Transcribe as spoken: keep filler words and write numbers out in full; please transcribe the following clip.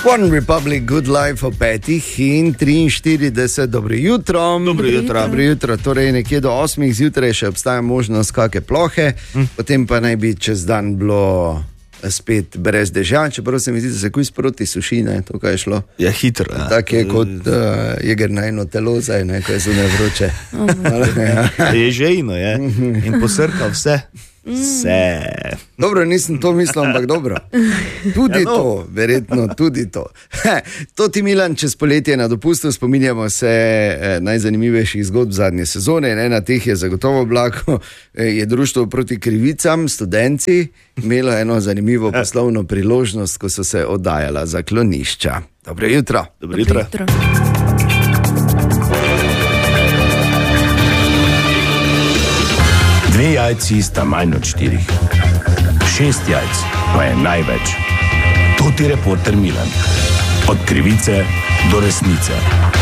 One Republic, Good Life o petih in triinštirideset, dobro jutro. Dobro jutro. Dobro jutro, torej nekje do osmih zjutraj še obstaja možnost kakšne plohe, hm. potem pa naj bi čez dan bilo spet brez dežja, čeprav se mi zdi, da se kuj sproti suši, ne, to kaj je šlo. Je hitro, ja. Tako je kot uh, jeger na eno telo zdaj, ne, ko je zunaj vroče. Je žejno, je, in posrka vse. Vse. Dobro, nisem to mislil, ampak dobro. Tudi ja, no. to, verjetno tudi to. To ti, Milan, čez poletje na dopustu spominjamo se eh, najzanimivejših zgodb zadnje sezone. In ena teh je zagotovo blako, eh, je društvo proti krivicam, Studenci, imelo eno zanimivo poslovno priložnost, ko so se oddajala za klonišča. Dobro jutro. Dobro jutro. Dobro jutro. Dve jajci sta manj od štirih. Šest jajc pa je največ. To ti reporter Milan. Od krivice do resnice.